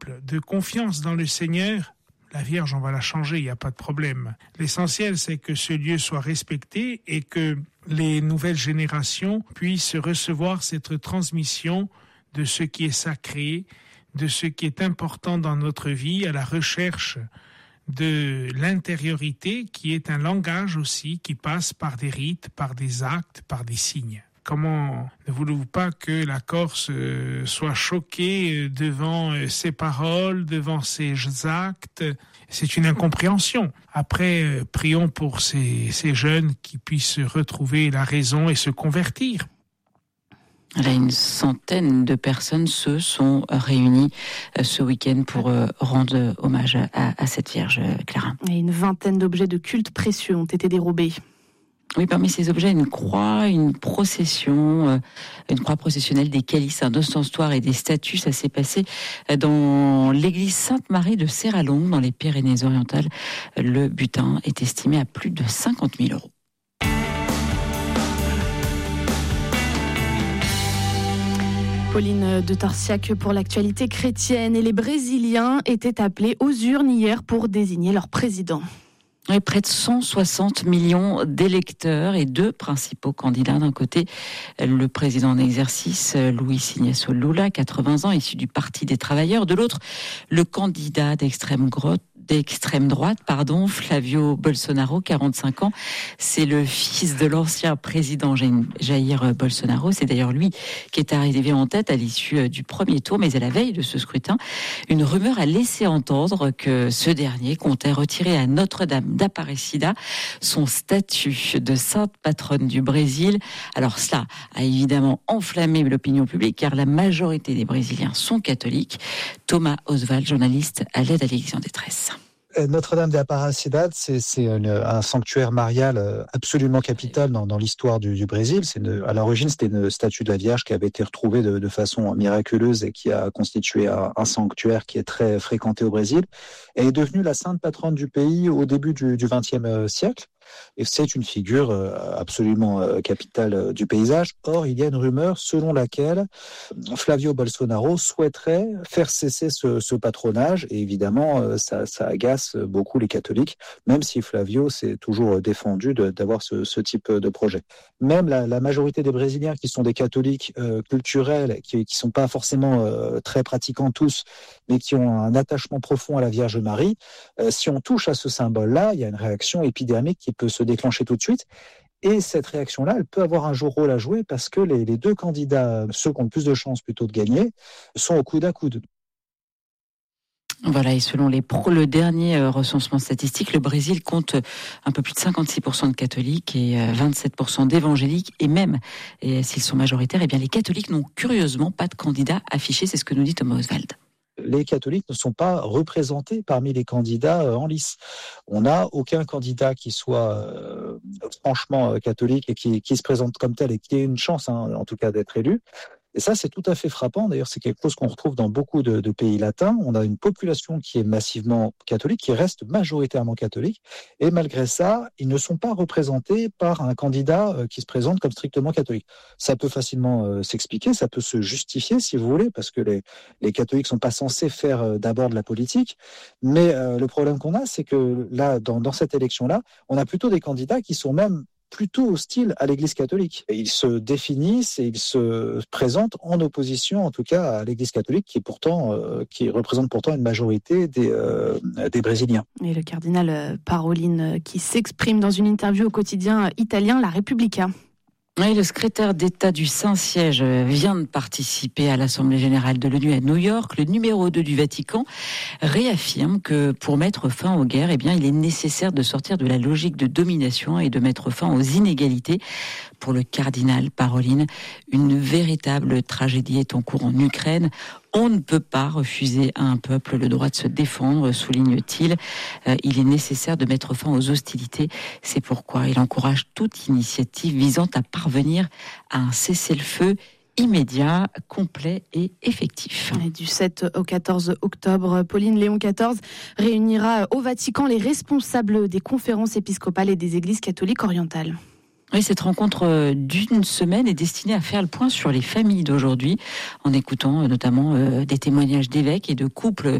simple, de confiance dans le Seigneur, la Vierge, on va la changer, il n'y a pas de problème. L'essentiel, c'est que ce lieu soit respecté et que les nouvelles générations puissent recevoir cette transmission de ce qui est sacré, de ce qui est important dans notre vie, à la recherche de l'intériorité, qui est un langage aussi, qui passe par des rites, par des actes, par des signes. Comment ne voulez-vous pas que la Corse soit choquée devant ces paroles, devant ces actes? C'est une incompréhension. Après, prions pour ces jeunes qui puissent retrouver la raison et se convertir. Là, une centaine de personnes se sont réunies ce week-end pour rendre hommage à cette Vierge, Clara. Et une vingtaine d'objets de culte précieux ont été dérobés. Oui, parmi ces objets, une croix, une croix processionnelle, des calices, un ostensoir et des statues. Ça s'est passé dans l'église Sainte-Marie de Serralongue, dans les Pyrénées-Orientales. Le butin est estimé à plus de 50 000 €. Pauline de Torsiac pour l'actualité chrétienne. Et les Brésiliens étaient appelés aux urnes hier pour désigner leur président. Et près de 160 millions d'électeurs et deux principaux candidats. D'un côté, le président en exercice, Luiz Inácio Lula, 80 ans, issu du Parti des Travailleurs. De l'autre, le candidat d'extrême droite, Flavio Bolsonaro, 45 ans. C'est le fils de l'ancien président Jair Bolsonaro. C'est d'ailleurs lui qui est arrivé en tête à l'issue du premier tour. Mais à la veille de ce scrutin, une rumeur a laissé entendre que ce dernier comptait retirer à Notre-Dame d'Aparecida son statut de sainte patronne du Brésil. Alors cela a évidemment enflammé l'opinion publique car la majorité des Brésiliens sont catholiques. Thomas Oswald, journaliste à l'aide à l'Église en détresse. Notre-Dame d'Aparecida, c'est un sanctuaire marial absolument capital dans l'histoire du Brésil. À l'origine, c'était une statue de la Vierge qui avait été retrouvée de façon miraculeuse et qui a constitué un sanctuaire qui est très fréquenté au Brésil. Elle est devenue la sainte patronne du pays au début du XXe siècle. Et c'est une figure absolument capitale du paysage. Or, il y a une rumeur selon laquelle Flavio Bolsonaro souhaiterait faire cesser ce patronage. Et évidemment, ça agace beaucoup les catholiques, même si Flavio s'est toujours défendu d'avoir ce type de projet. Même la majorité des Brésiliens qui sont des catholiques culturels, qui sont pas forcément très pratiquants tous, mais qui ont un attachement profond à la Vierge Marie, si on touche à ce symbole-là, il y a une réaction épidermique qui peut se déclencher tout de suite. Et cette réaction-là, elle peut avoir un rôle à jouer parce que les deux candidats, ceux qui ont le plus de chances plutôt de gagner, sont au coude à coude. Voilà, et selon le dernier recensement statistique, le Brésil compte un peu plus de 56% de catholiques et 27% d'évangéliques. Et même, s'ils sont majoritaires, les catholiques n'ont curieusement pas de candidat affiché. C'est ce que nous dit Thomas Oswald. Les catholiques ne sont pas représentés parmi les candidats en lice. On n'a aucun candidat qui soit franchement catholique et qui se présente comme tel et qui ait une chance, en tout cas, d'être élu. Et ça, c'est tout à fait frappant. D'ailleurs, c'est quelque chose qu'on retrouve dans beaucoup de pays latins. On a une population qui est massivement catholique, qui reste majoritairement catholique. Et malgré ça, ils ne sont pas représentés par un candidat qui se présente comme strictement catholique. Ça peut facilement s'expliquer, ça peut se justifier, si vous voulez, parce que les catholiques sont pas censés faire d'abord de la politique. Mais le problème qu'on a, c'est que là, dans cette élection-là, on a plutôt des candidats qui sont même plutôt hostile à l'Église catholique. Et ils se définissent et ils se présentent en opposition, en tout cas, à l'Église catholique, qui représente pourtant une majorité des Brésiliens. Et le cardinal Parolin qui s'exprime dans une interview au quotidien italien La Repubblica. Oui, le secrétaire d'État du Saint-Siège vient de participer à l'Assemblée générale de l'ONU à New York. Le numéro 2 du Vatican réaffirme que pour mettre fin aux guerres, il est nécessaire de sortir de la logique de domination et de mettre fin aux inégalités. Pour le cardinal Parolin, une véritable tragédie est en cours en Ukraine. On ne peut pas refuser à un peuple le droit de se défendre, souligne-t-il. Il est nécessaire de mettre fin aux hostilités. C'est pourquoi il encourage toute initiative visant à parvenir à un cessez-le-feu immédiat, complet et effectif. Et du 7 au 14 octobre, Pauline Léon XIV réunira au Vatican les responsables des conférences épiscopales et des églises catholiques orientales. Oui, cette rencontre d'une semaine est destinée à faire le point sur les familles d'aujourd'hui, en écoutant notamment des témoignages d'évêques et de couples